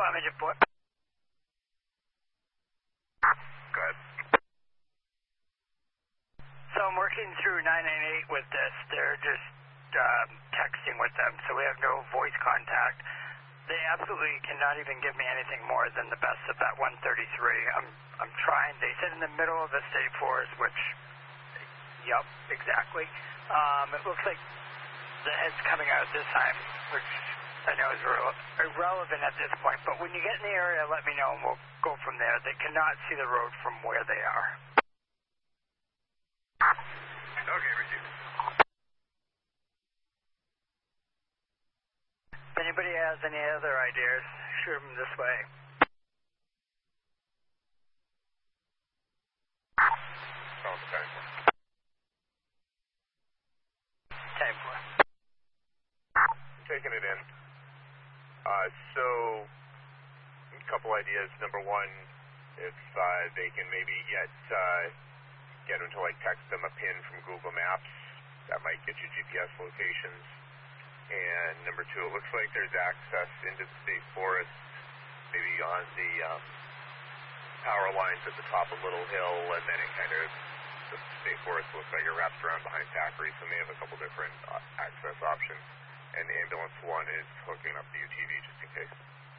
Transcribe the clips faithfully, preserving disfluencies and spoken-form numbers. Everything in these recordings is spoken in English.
Farm engine four. Good. So I'm working through nine nine eight with this. They're just um, texting with them, so we have no voice contact. They absolutely cannot even give me anything more than the best of that one thirty-three. I'm I'm trying. They sit in the middle of the state forest, which, yup, exactly. Um, it looks like the head's coming out this time, which I know is irre- irrelevant at this point. But when you get in the area, let me know, and we'll go from there. They cannot see the road from where they are. Okay, received. If anybody has any other ideas, shoot them this way. Sounds okay. Time for it. I'm taking it in. Uh, so, a couple ideas. Number one, if uh, they can maybe get uh, get them to like text them a pin from Google Maps, that might get you G P S locations. And number two, it looks like there's access into the state forest, maybe on the um, power lines at the top of Little Hill, and then it kind of, the state forest looks like it wraps around behind Thackeray, so may have a couple different uh, access options. And ambulance one is hooking up the U T V just in case.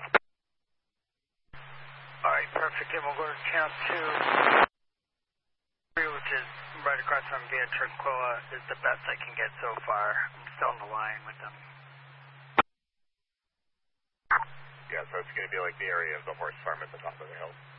All right, perfect. And we'll go to channel two, which is right across from Via Tranquilla, is the best I can get so far. I'm still on the line with them. Yeah, so it's going to be like the area of the horse farm at the top of the hill.